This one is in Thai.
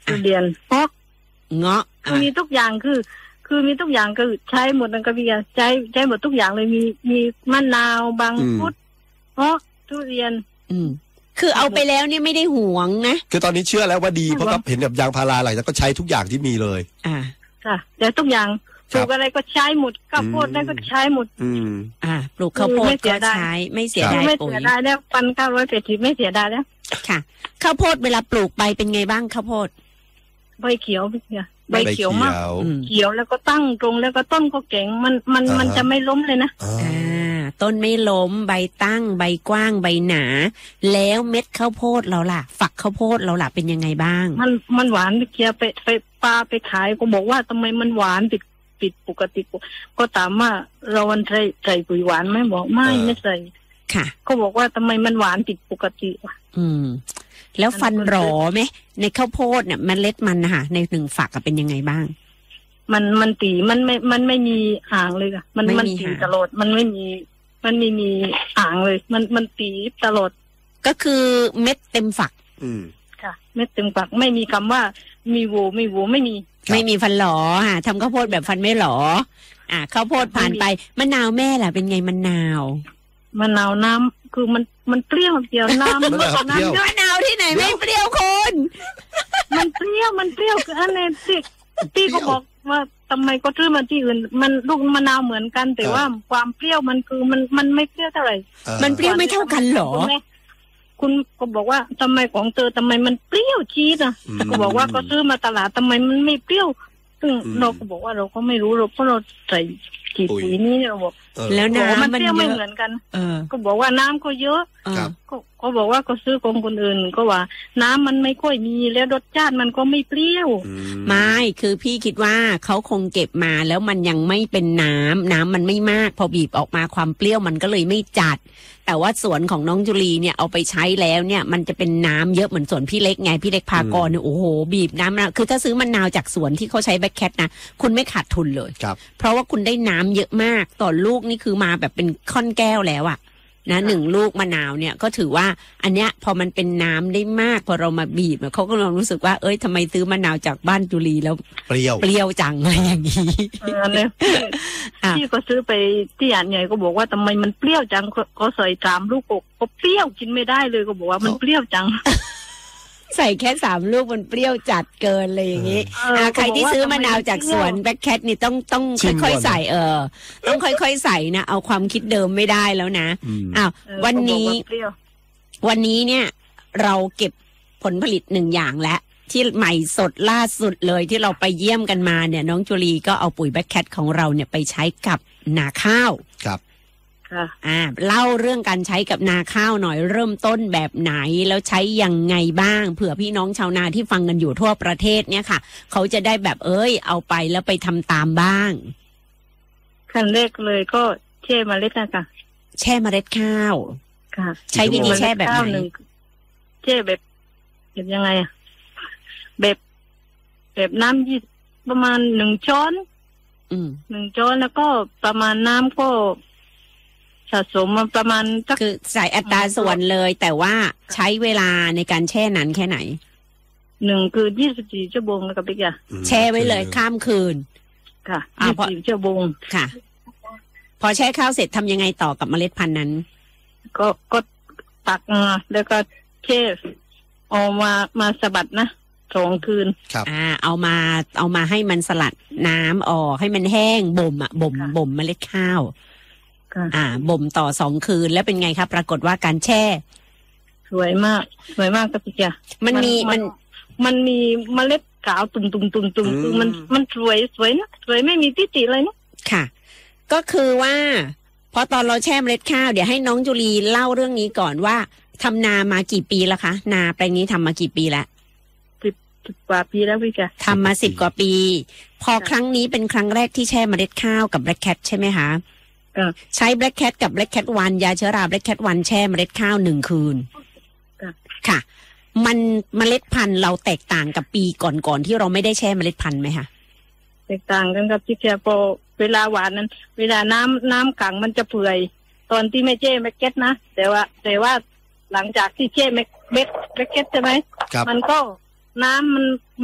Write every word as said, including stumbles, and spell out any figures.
ทุเรียนเงาะเงาะคือมีทุกอย่างคือคือมีทุกอย่างคือใช้หมดนั่นก็พี่ใช้ใช้หมดทุกอย่างเลยมีมีมะนาวบางพุดเงาะทุเรียนอืมคือเอาไปแล้วเนี่ยไม่ได้หวงนะคือตอนนี้เชื่อแล้วว่าดีเพราะก็เห็นแบบยางพาราหลังจากก็ใช้ทุกอย่างที่มีเลยอ่าค่ะแต่ทุกอย่างปลูกอะไรก็ใช้หมดข้าวโพดได้ก็ใช้หมดอืมอ่าปลูกข้าวโพดก็ใช้ไม่เสียดายไม่เสียดายแล้วปันเก้าร้อยแปดสิบไม่เสียดายแล้วค่ะข้าวโพดเวลาปลูกไปเป็นไงบ้างข้าวโพดใบเขียวพี่เนี่ยใบเขียวมากเขียวแล้วก็ตั้งตรงแล้วก็ต้นก็เก่งมันมันมันจะไม่ล้มเลยนะอ่าต้นไม่ล้มใบตั้งใบกว้างใบหนาแล้วเม็ดข้าวโพดเราล่ะฝักข้าวโพดเราล่ะเป็นยังไงบ้างมันมันหวานพี่เกียไปไปปลาไปขายก็บอกว่าทำไมมันหวานผิดผิดปกติก็ถามว่าเราวันใส่ใส่ปุ๋ยหวานไหมบอกไม่ไม่ใส่ค่ะก็บอกว่าทำไมมันหวานผิดปกติอืมแล้วฟันหรอไหมในข้าวโพดเนี่ยเมล็ดมันนะคะในหนึ่งฝักเป็นยังไงบ้างมันมันตีมันไม่มันไม่มีอ่างเลยค่ะมันมันตีตลอดมันไม่มีมันไม่มีอ่างเลยมันมันตีตลอดก็คือเม็ดเต็มฝักอืมค่ะเม็ดเต็มฝักไม่มีคำว่ามีโวไม่โวไม่มีไม่มีฟันหรอค่ะทำข้าวโพดแบบฟันไม่หรออ่าข้าวโพดผ่านไปมะนาวแม่ล่ะเป็นไงมะนาวมะนาวน้ำคือมันมันเปรี้ยวเดียวน้ำมะนาวเปรี้ยวมะนาวที่ไหนไม่เปรี้ยวคนมันเปรี้ยวมันเปรี้ยวคืออันนี้ที่ที่ก็บอกว่าทำไมก็ซื้อมาที่อื่นมันลูกมะนาวเหมือนกันแต่ว่าความเปรี้ยวมันคือมันมันไม่เปรี้ยวเท่าไหร่มันเปรี้ยวไม่เท่ากันหรอคุณก็บอกว่าทำไมของเธอทำไมมันเปรี้ยวจี๊ดอ่ะก็บอกว่าก็ซื้อมาตลาดทำไมมันไม่เปรี้ยวซึ่งเราก็บอกว่าเราก็ไม่รู้เราเพราะเราใส่กี่ปุ๋ยนี้เราบอกแล้วน้ำมันเปรี้ยวไม่เหมือนกันก็บอกว่าน้ำก็เยอะก็ก็บอกว่าก็ซื้อของคนอื่นก็ว่าน้ำมันไม่ค่อยมีแล้วรสชาติมันก็ไม่เปรี้ยวไม่คือพี่คิดว่าเขาคงเก็บมาแล้วมันยังไม่เป็นน้ำน้ำมันไม่มากพอบีบออกมาความเปรี้ยวมันก็เลยไม่จัดแต่ว่าสวนของน้องจุลีเนี่ยเอาไปใช้แล้วเนี่ยมันจะเป็นน้ำเยอะเหมือนสวนพี่เล็กไงพี่เล็กพากรเนี่ยโอ้โหบีบน้ำนะคือถ้าซื้อมะนาวจากสวนที่เขาใช้แบ็คแคทนะคุณไม่ขาดทุนเลยเพราะว่าคุณได้น้ำเยอะมากต่อลูกนี่คือมาแบบเป็นค่อนแก้วแล้วอะนะหนึ่งลูกมะนาวเนี่ยก็ถือว่าอันเนี้ยพอมันเป็นน้ำได้มากพอเรามาบีบเขาก็ลองรู้สึกว่าเอ้ยทำไมซื้อมะนาวจากบ้านจุลีแล้วเปรี้ยวเปรี้ยวจังอะไรอย่างนี้พี่ก็ซื้อไปที่อ่านใหญ่ก็บอกว่าทำไมมันเปรี้ยวจังก็ใส่สามลูกก็เปรี้ยวกินไม่ได้เลยก็บอกว่ามันเปรี้ยวจังใส่แค่สามลูกมันเปรี้ยวจัดเกินเลยอย่างนี้ใครที่ซื้อมะนาวจากสวนแบ็คแคทนี่ต้องต้องค่อยๆใส่เออต้องค่อยๆใส่นะเอาความคิดเดิมไม่ได้แล้วนะอ้าววันนี้วันนี้เนี่ยเราเก็บผลผลิตหนึ่งอย่างแล้วที่ใหม่สดล่าสุดเลยที่เราไปเยี่ยมกันมาเนี่ยน้องจุลีก็เอาปุ๋ยแบ็คแคทของเราเนี่ยไปใช้กับนาข้าวครับอ่าเล่าเรื่องการใช้กับนาข้าวหน่อยเริ่มต้นแบบไหนแล้วใช้ยังไงบ้างเผื่อพี่น้องชาวนาที่ฟังกันอยู่ทั่วประเทศเนี่ยค่ะเขาจะได้แบบเอ้ยเอาไปแล้วไปทำตามบ้างขั้นแรกเลยก็แช่เมล็ดนะคะแช่เมล็ดข้าวค่ะใช้วิธีแช่แบบไหนแช่แบบแบบยังไงอะแบบแบบน้ำยี่ประมาณหนึ่งช้อนอืมหนึ่งช้อนแล้วก็ประมาณน้ำก็สะสมมาประมาณคือใส่อัตราส่วนเลยแต่ว่าใช้เวลาในการแช่นานแค่ไหนหนึ่งคือยี่สิบสี่ชั่วโมงแล้วก็ไปอ่ะแช่ไว้เลยข้ามคืนค่ะยี่สิบสี่ชั่วโมงค่ะพอแช่ข้าวเสร็จทำยังไงต่อกับเมล็ดพันธุ์นั้นก็ก็ตักมาแล้วก็แช่เอามามาสะบัดนะสองคืนครับอ่าเอามาเอามาให้มันสลัดน้ำออกให้มันแห้งบ่มอ่ะบ่มบ่มเมล็ดข้าวอ่าบ่มต่อสองคืนแล้วเป็นไงครับปรากฏว่าการแช่สวยมากสวยมากครับพี่จ๋ามันมีมันมันมีเมล็ดขาวตุ่มตุ่มตุ่มตุ่มมันมันสวยสวยนะสวยไม่มีที่ติเลยนะค่ะก็คือว่าพอตอนเราแช่เมล็ดข้าวเดี๋ยวให้น้องจุลีเล่าเรื่องนี้ก่อนว่าทำนามากี่ปีแล้วคะนาแปลงนี้ทำมากี่ปีแล้วสิบสิบกว่าปีแล้วพี่จ๋าทำมาสิบกว่าปีพอครั้งนี้เป็นครั้งแรกที่แช่เมล็ดข้าวกับแบล็คแคทใช่ไหมคะใช้แบล็คแคทกับแบล็คแคทวันยาเชื้อราแบล็คแคทวันแช่เมล็ดข้าวหนึ่งคืนค่ะมันเมล็ดพันธุ์เราแตกต่างกับปีก่อนๆที่เราไม่ได้แช่เมล็ดพันธุ์ไหมคะแตกต่างกันครับที่แค่พอเวลาหวานนั้นเวลาน้ำน้ำขังมันจะเปื่อยตอนที่ไม่แช่แบล็คแคทนะแต่ว่าแต่ว่าหลังจากที่แช่แบล็คแบล็คแคทใช่ไหมมันก็น้ำมัน